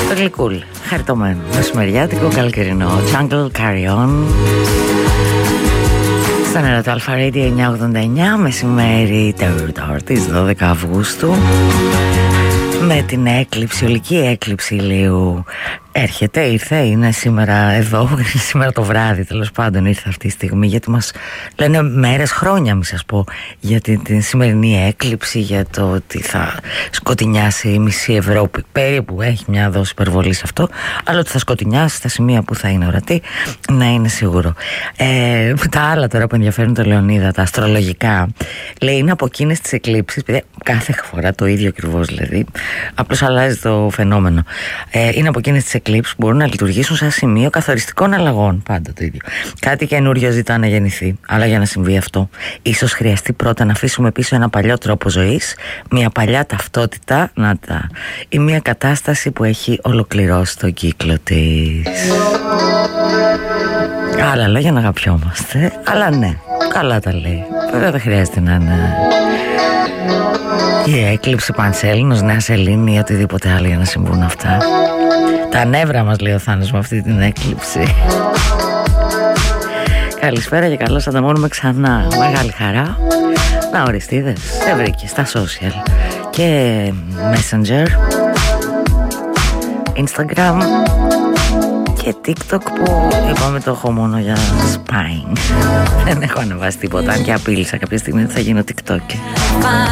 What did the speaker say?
Γλυκούλ, χαριτωμένο, μεσημεριάτικο, καλοκαιρινό. Jungle Carry On. Στον αέρα του Αλφα Radio 989, μεσημέρι Τετάρτης 12 Αυγούστου. Με την έκλειψη, ολική έκλειψη ηλίου. Ήρθε, είναι σήμερα εδώ, σήμερα το βράδυ τέλος πάντων ήρθε αυτή η στιγμή, γιατί μας λένε μέρες, χρόνια μη σας πω, για την σημερινή έκλειψη, για το ότι θα σκοτεινιάσει η μισή Ευρώπη. Περίπου έχει μια δόση υπερβολή σε αυτό, αλλά ότι θα σκοτεινιάσει στα σημεία που θα είναι ορατή, να είναι σίγουρο. Τα άλλα τώρα που ενδιαφέρουν το Λεωνίδα, τα αστρολογικά, λέει είναι από εκείνες τις εκλήψεις, κάθε φορά το ίδιο ακριβώς δηλαδή, απλώς αλλάζει το φαινόμενο. Είναι από εκείνες τις εκλήψεις που μπορούν να λειτουργήσουν σαν σημείο καθοριστικών αλλαγών. Πάντα το ίδιο. Κάτι καινούριο ζητά να γεννηθεί. Αλλά για να συμβεί αυτό, ίσως χρειαστεί πρώτα να αφήσουμε πίσω ένα παλιό τρόπο ζωής, μια παλιά ταυτότητα, ή μια κατάσταση που έχει ολοκληρώσει τον κύκλο της. Άλλα λόγια να αγαπιόμαστε. Αλλά ναι, καλά τα λέει. Βέβαια δεν χρειάζεται να είναι η έκλειψη Πανσέλινος, Νέα Σελήνη ή οτιδήποτε άλλο για να συμβούν αυτά. Τα νεύρα μας, λέει ο Θάνος, με αυτή την έκλειψη. Καλησπέρα και καλώς ανταμώνουμε ξανά. Μεγάλη χαρά. Να οριστείδες, σε βρήκε στα social και Messenger, Instagram και TikTok, που είπαμε το έχω μόνο για spying. Δεν έχω ανεβάσει τίποτα, αν και απείλησα κάποια στιγμή ότι θα γίνω TikTok.